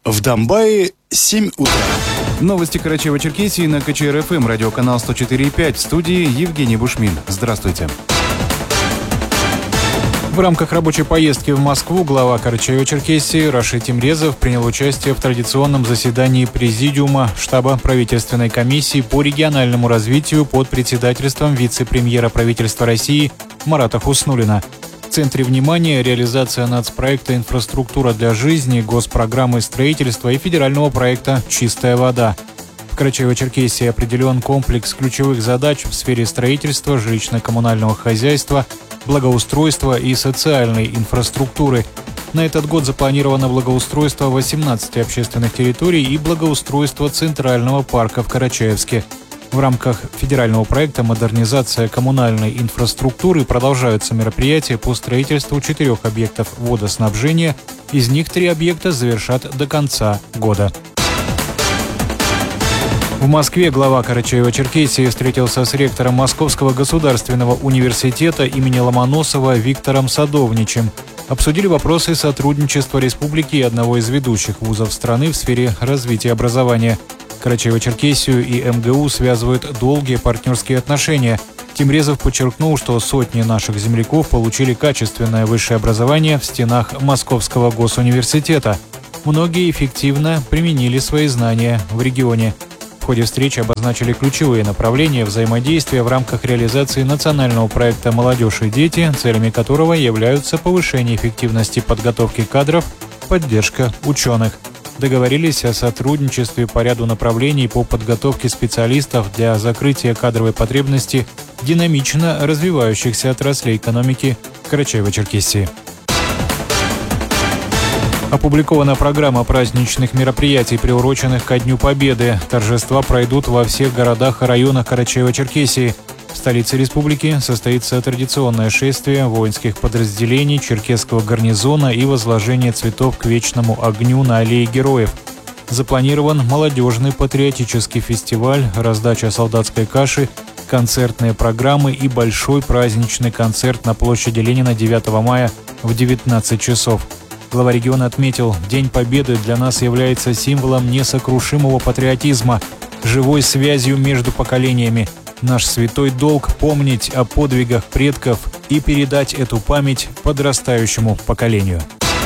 В Домбае 7 утра. Новости Карачаево-Черкесии на КЧР-ФМ, радиоканал 104.5, в студии Евгений Бушмин. Здравствуйте. В рамках рабочей поездки в Москву глава Карачаево-Черкесии Рашид Тимрезов принял участие в традиционном заседании Президиума штаба правительственной комиссии по региональному развитию под председательством вице-премьера правительства России Марата Хуснуллина. В центре внимания реализация нацпроекта «Инфраструктура для жизни», госпрограммы строительства и федерального проекта «Чистая вода». В Карачаево-Черкесии определен комплекс ключевых задач в сфере строительства, жилищно-коммунального хозяйства, благоустройства и социальной инфраструктуры. На этот год запланировано благоустройство 18 общественных территорий и благоустройство Центрального парка в Карачаевске. В рамках федерального проекта «Модернизация коммунальной инфраструктуры» продолжаются мероприятия по строительству 4 объектов водоснабжения. Из них 3 объекта завершат до конца года. В Москве глава Карачаево-Черкесии встретился с ректором Московского государственного университета имени Ломоносова Виктором Садовничем. Обсудили вопросы сотрудничества республики и одного из ведущих вузов страны в сфере развития образования. Карачаево-Черкесию и МГУ связывают долгие партнерские отношения. Тимрезов подчеркнул, что сотни наших земляков получили качественное высшее образование в стенах Московского госуниверситета. Многие эффективно применили свои знания в регионе. В ходе встречи обозначили ключевые направления взаимодействия в рамках реализации национального проекта «Молодежь и дети», целями которого являются повышение эффективности подготовки кадров, поддержка ученых. Договорились о сотрудничестве по ряду направлений по подготовке специалистов для закрытия кадровой потребности динамично развивающихся отраслей экономики Карачаево-Черкесии. Опубликована программа праздничных мероприятий, приуроченных ко Дню Победы. Торжества пройдут во всех городах и районах Карачаево-Черкесии. В столице республики состоится традиционное шествие воинских подразделений Черкесского гарнизона и возложение цветов к вечному огню на аллее героев. Запланирован молодежный патриотический фестиваль, раздача солдатской каши, концертные программы и большой праздничный концерт на площади Ленина 9 мая в 19 часов. Глава региона отметил, День Победы для нас является символом несокрушимого патриотизма, живой связью между поколениями. Наш святой долг – помнить о подвигах предков и передать эту память подрастающему поколению.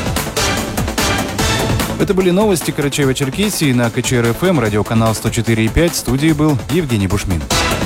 Это были новости Карачаево-Черкесии на КЧР-ФМ, радиоканал 104.5. В студии был Евгений Бушмин.